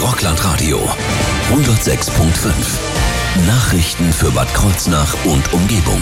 Rockland Radio 106.5. Nachrichten für Bad Kreuznach und Umgebung.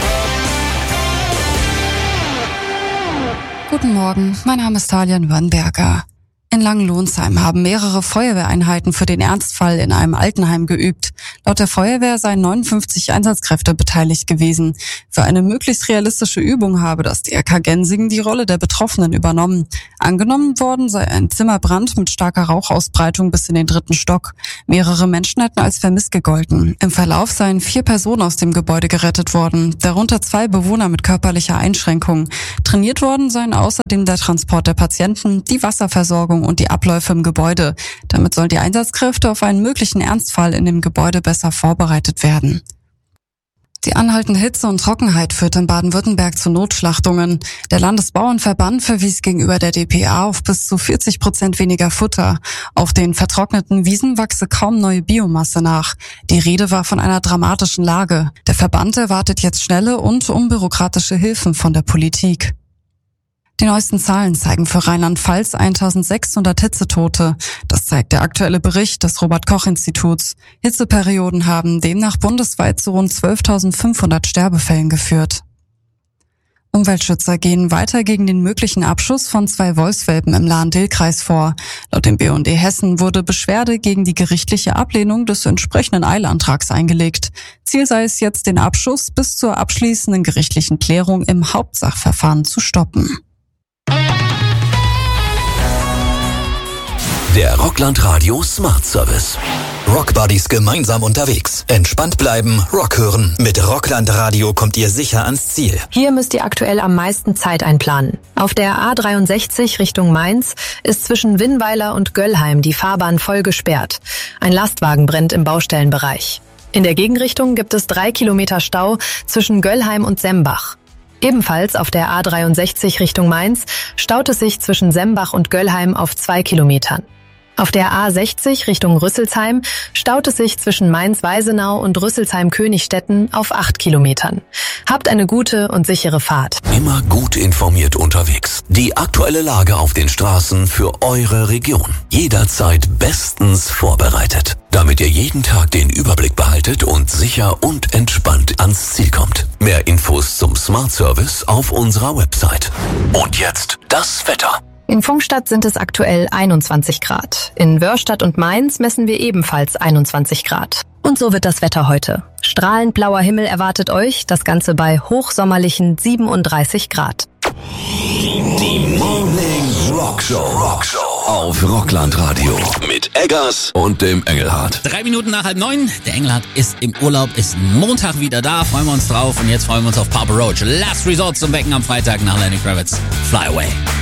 Guten Morgen, mein Name ist Talia Nürnberger. In Langenlohnsheim haben mehrere Feuerwehreinheiten für den Ernstfall in einem Altenheim geübt. Laut der Feuerwehr seien 59 Einsatzkräfte beteiligt gewesen. Für eine möglichst realistische Übung habe das DRK Gensingen die Rolle der Betroffenen übernommen. Angenommen worden sei ein Zimmerbrand mit starker Rauchausbreitung bis in den 3. Stock. Mehrere Menschen hätten als vermisst gegolten. Im Verlauf seien 4 Personen aus dem Gebäude gerettet worden, darunter 2 Bewohner mit körperlicher Einschränkung. Trainiert worden seien außerdem der Transport der Patienten, die Wasserversorgung und die Abläufe im Gebäude. Damit sollen die Einsatzkräfte auf einen möglichen Ernstfall in dem Gebäude besser vorbereitet werden. Die anhaltende Hitze und Trockenheit führt in Baden-Württemberg zu Notschlachtungen. Der Landesbauernverband verwies gegenüber der dpa auf bis zu 40% weniger Futter. Auf den vertrockneten Wiesen wachse kaum neue Biomasse nach. Die Rede war von einer dramatischen Lage. Der Verband erwartet jetzt schnelle und unbürokratische Hilfen von der Politik. Die neuesten Zahlen zeigen für Rheinland-Pfalz 1600 Hitzetote. Das zeigt der aktuelle Bericht des Robert-Koch-Instituts. Hitzeperioden haben demnach bundesweit zu rund 12.500 Sterbefällen geführt. Umweltschützer gehen weiter gegen den möglichen Abschuss von 2 Wolfswelpen im Lahn-Dill-Kreis vor. Laut dem BUND Hessen wurde Beschwerde gegen die gerichtliche Ablehnung des entsprechenden Eilantrags eingelegt. Ziel sei es jetzt, den Abschuss bis zur abschließenden gerichtlichen Klärung im Hauptsachverfahren zu stoppen. Der Rockland Radio Smart Service. Rockbuddies gemeinsam unterwegs. Entspannt bleiben, Rock hören. Mit Rockland Radio kommt ihr sicher ans Ziel. Hier müsst ihr aktuell am meisten Zeit einplanen. Auf der A63 Richtung Mainz ist zwischen Winnweiler und Göllheim die Fahrbahn voll gesperrt. Ein Lastwagen brennt im Baustellenbereich. In der Gegenrichtung gibt es 3 Kilometer Stau zwischen Göllheim und Sembach. Ebenfalls auf der A63 Richtung Mainz staut es sich zwischen Sembach und Göllheim auf 2 Kilometern. Auf der A60 Richtung Rüsselsheim staut es sich zwischen Mainz-Weisenau und Rüsselsheim-Königstetten auf 8 Kilometern. Habt eine gute und sichere Fahrt. Immer gut informiert unterwegs. Die aktuelle Lage auf den Straßen für eure Region. Jederzeit bestens vorbereitet, damit ihr jeden Tag den Überblick behaltet und sicher und entspannt ans Ziel kommt. Mehr Infos zum Smart Service auf unserer Website. Und jetzt das Wetter. In Pfungstadt sind es aktuell 21 Grad. In Wörrstadt und Mainz messen wir ebenfalls 21 Grad. Und so wird das Wetter heute. Strahlend blauer Himmel erwartet euch, das Ganze bei hochsommerlichen 37 Grad. Die Morning Rockshow auf Rockland Radio mit Eggers und dem Engelhardt. 3 Minuten nach 8:30. Der Engelhardt ist im Urlaub, ist Montag wieder da. Freuen wir uns drauf. Und jetzt freuen wir uns auf Papa Roach. Last Resort zum Wecken am Freitag nach Lenny Kravitz. Fly Away.